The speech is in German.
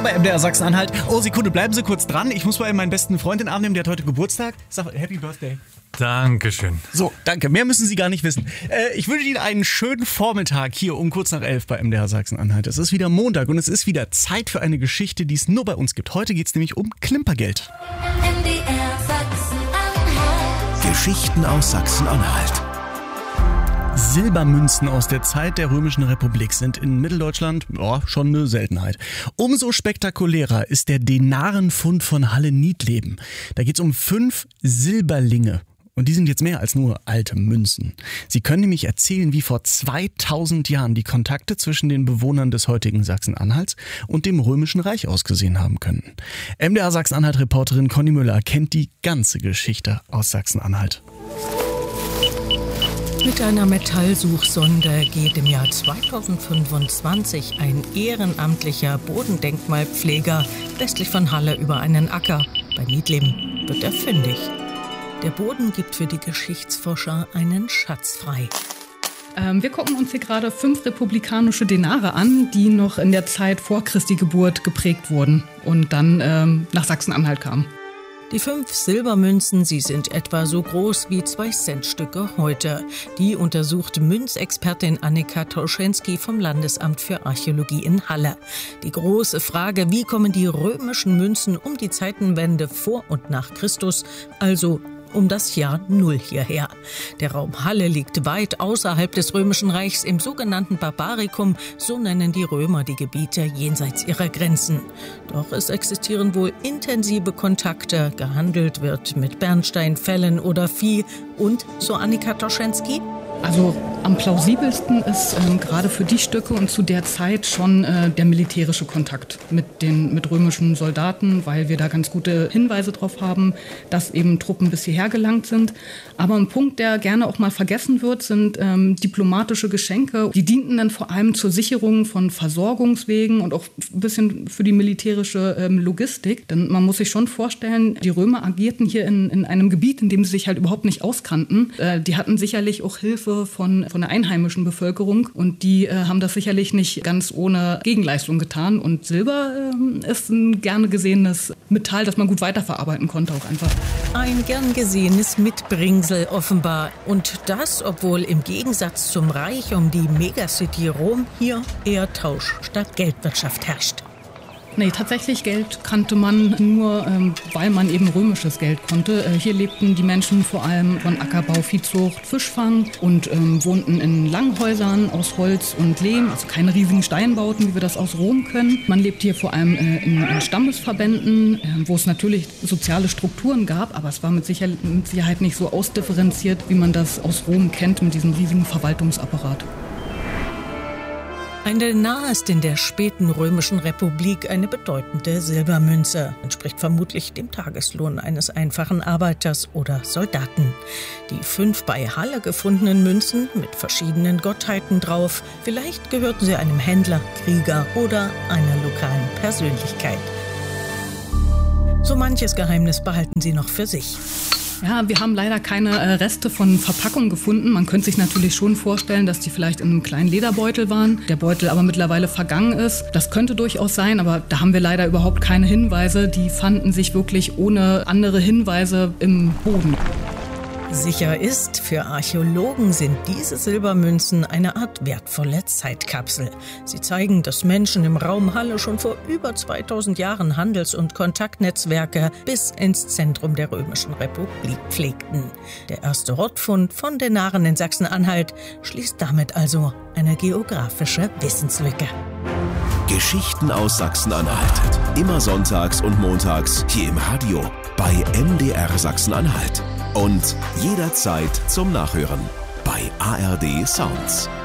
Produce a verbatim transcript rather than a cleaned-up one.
bei M D R Sachsen-Anhalt. Oh, Sekunde, bleiben Sie kurz dran. Ich muss mal meinen besten Freund in den Arm nehmen, der hat heute Geburtstag. Sag Happy Birthday. Dankeschön. So, danke. Mehr müssen Sie gar nicht wissen. Äh, ich wünsche Ihnen einen schönen Vormittag hier um kurz nach elf bei M D R Sachsen-Anhalt. Es ist wieder Montag und es ist wieder Zeit für eine Geschichte, die es nur bei uns gibt. Heute geht es nämlich um Klimpergeld. M D R Sachsen-Anhalt. Geschichten aus Sachsen-Anhalt. Silbermünzen aus der Zeit der Römischen Republik sind in Mitteldeutschland ja, schon eine Seltenheit. Umso spektakulärer ist der Denarenfund von Halle-Niedleben. Da geht es um fünf Silberlinge. Und die sind jetzt mehr als nur alte Münzen. Sie können nämlich erzählen, wie vor zweitausend Jahren die Kontakte zwischen den Bewohnern des heutigen Sachsen-Anhalts und dem Römischen Reich ausgesehen haben können. M D R Sachsen-Anhalt-Reporterin Conny Müller kennt die ganze Geschichte aus Sachsen-Anhalt. Mit einer Metallsuchsonde geht im Jahr zweitausendfünfundzwanzig ein ehrenamtlicher Bodendenkmalpfleger westlich von Halle über einen Acker. Bei Niedleben wird er fündig. Der Boden gibt für die Geschichtsforscher einen Schatz frei. Ähm, wir gucken uns hier gerade fünf republikanische Denare an, die noch in der Zeit vor Christi Geburt geprägt wurden und dann ähm, nach Sachsen-Anhalt kamen. Die fünf Silbermünzen, sie sind etwa so groß wie zwei Centstücke heute. Die untersucht Münzexpertin Annika Tauschenski vom Landesamt für Archäologie in Halle. Die große Frage, wie kommen die römischen Münzen um die Zeitenwende vor und nach Christus, also um das Jahr Null hierher. Der Raum Halle liegt weit außerhalb des Römischen Reichs im sogenannten Barbaricum, so nennen die Römer die Gebiete jenseits ihrer Grenzen. Doch es existieren wohl intensive Kontakte, gehandelt wird mit Bernstein, Fellen oder Vieh und, so Annika Tauschenski, Also am plausibelsten ist ähm, gerade für die Stücke und zu der Zeit schon äh, der militärische Kontakt mit den mit römischen Soldaten, weil wir da ganz gute Hinweise drauf haben, dass eben Truppen bis hierher gelangt sind. Aber ein Punkt, der gerne auch mal vergessen wird, sind ähm, diplomatische Geschenke. Die dienten dann vor allem zur Sicherung von Versorgungswegen und auch ein bisschen für die militärische ähm, Logistik. Denn man muss sich schon vorstellen, die Römer agierten hier in, in einem Gebiet, in dem sie sich halt überhaupt nicht auskannten. Äh, die hatten sicherlich auch Hilfe von, von der einheimischen Bevölkerung und die äh, haben das sicherlich nicht ganz ohne Gegenleistung getan. Und Silber äh, ist ein gerne gesehenes Metall, das man gut weiterverarbeiten konnte auch einfach. Ein gern gesehenes Mitbringsel offenbar. Und das, obwohl im Gegensatz zum Reich um die Megacity Rom hier eher Tausch statt Geldwirtschaft herrscht. Nee, tatsächlich Geld kannte man nur, ähm, weil man eben römisches Geld konnte. Äh, hier lebten die Menschen vor allem von Ackerbau, Viehzucht, Fischfang und ähm, wohnten in Langhäusern aus Holz und Lehm, also keine riesigen Steinbauten, wie wir das aus Rom können. Man lebt hier vor allem äh, in, in Stammesverbänden, äh, wo es natürlich soziale Strukturen gab, aber es war mit, Sicher- mit Sicherheit nicht so ausdifferenziert, wie man das aus Rom kennt, mit diesem riesigen Verwaltungsapparat. Ein Denar ist in der späten Römischen Republik eine bedeutende Silbermünze, entspricht vermutlich dem Tageslohn eines einfachen Arbeiters oder Soldaten. Die fünf bei Halle gefundenen Münzen mit verschiedenen Gottheiten drauf, vielleicht gehörten sie einem Händler, Krieger oder einer lokalen Persönlichkeit. So manches Geheimnis behalten sie noch für sich. Ja, wir haben leider keine äh, Reste von Verpackung gefunden. Man könnte sich natürlich schon vorstellen, dass die vielleicht in einem kleinen Lederbeutel waren, der Beutel aber mittlerweile vergangen ist. Das könnte durchaus sein, aber da haben wir leider überhaupt keine Hinweise. Die fanden sich wirklich ohne andere Hinweise im Boden. Sicher ist, für Archäologen sind diese Silbermünzen eine Art wertvolle Zeitkapsel. Sie zeigen, dass Menschen im Raum Halle schon vor über zweitausend Jahren Handels- und Kontaktnetzwerke bis ins Zentrum der Römischen Republik pflegten. Der erste Rottfund von Denaren in Sachsen-Anhalt schließt damit also eine geografische Wissenslücke. Geschichten aus Sachsen-Anhalt. Immer sonntags und montags hier im Radio bei M D R Sachsen-Anhalt. Und jederzeit zum Nachhören bei A R D Sounds.